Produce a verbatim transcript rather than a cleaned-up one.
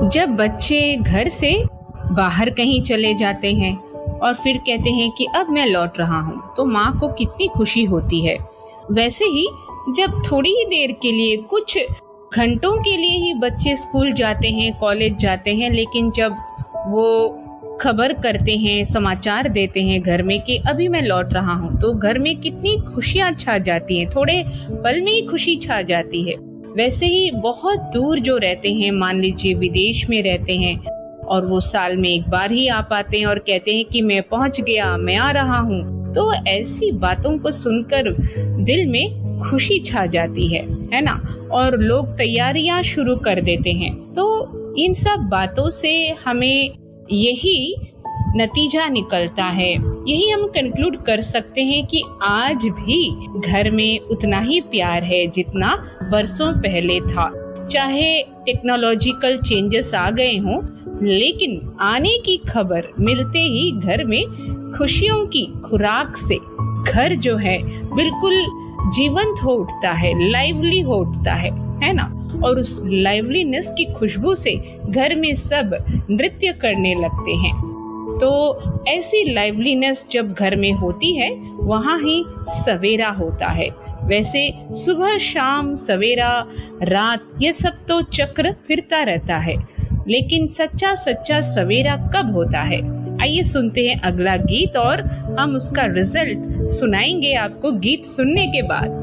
जब बच्चे घर से बाहर कहीं चले जाते हैं और फिर कहते हैं कि अब मैं लौट रहा हूँ, तो माँ को कितनी खुशी होती है। वैसे ही जब थोड़ी ही देर के लिए, कुछ घंटों के लिए ही बच्चे स्कूल जाते हैं, कॉलेज जाते हैं, लेकिन जब वो खबर करते हैं, समाचार देते हैं घर में कि अभी मैं लौट रहा हूँ, तो घर में कितनी खुशियाँ छा जाती हैं, थोड़े पल में ही खुशी छा जाती है। वैसे ही बहुत दूर जो रहते हैं, मान लीजिए विदेश में रहते हैं और वो साल में एक बार ही आ पाते हैं और कहते हैं कि मैं पहुंच गया, मैं आ रहा हूँ, तो ऐसी बातों को सुनकर दिल में खुशी छा जाती है है ना। और लोग तैयारियां शुरू कर देते हैं। तो इन सब बातों से हमें यही नतीजा निकलता है, यही हम कंक्लूड कर सकते हैं कि आज भी घर में उतना ही प्यार है जितना बरसों पहले था। चाहे टेक्नोलॉजिकल चेंजेस आ गए हों, लेकिन आने की खबर मिलते ही घर में खुशियों की खुराक से घर जो है बिल्कुल जीवंत हो उठता है, लाइवली हो उठता है है ना। और उस लाइवलीनेस की खुशबू से घर में सब नृत्य करने लगते हैं। तो ऐसी लाइवलीनेस जब घर में होती है, वहाँ ही सवेरा होता है। वैसे सुबह शाम सवेरा रात ये सब तो चक्र फिरता रहता है, लेकिन सच्चा सच्चा सवेरा कब होता है? आइए सुनते हैं अगला गीत और हम उसका रिजल्ट सुनाएंगे आपको गीत सुनने के बाद।